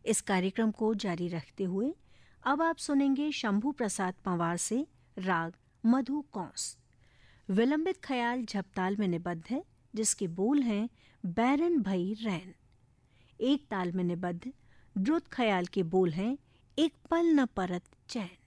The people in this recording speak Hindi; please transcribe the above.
इस कार्यक्रम को जारी रखते हुए अब आप सुनेंगे शंभू प्रसाद पंवार से राग मधु कौंस। विलंबित ख्याल झपताल में निबद्ध है, जिसके बोल हैं बैरन भई रैन। एक ताल में निबद्ध द्रुत ख्याल के बोल हैं एक पल न परत चैन।